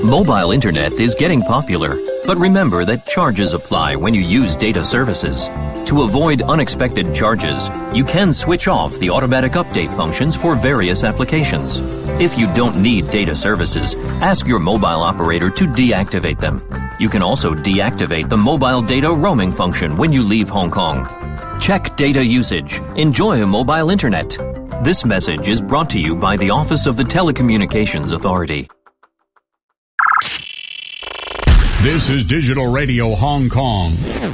Mobile internet is getting popular, but remember that charges apply when you use data services. To avoid unexpected charges, you can switch off the automatic update functions for various applications. If you don't need data services, ask your mobile operator to deactivate them. You can also deactivate the mobile data roaming function when you leave Hong Kong. Check data usage. Enjoy mobile internet. This message is brought to you by the Office of the Telecommunications Authority. This is Digital Radio Hong Kong.